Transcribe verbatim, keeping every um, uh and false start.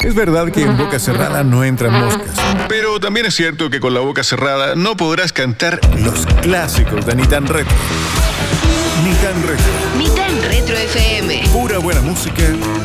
Es verdad que en boca cerrada no entran moscas, Pero también es cierto que con la boca cerrada no podrás cantar. los clásicos de Ni Tan Retro. Ni Tan Retro. Ni tan retro F M. Pura buena música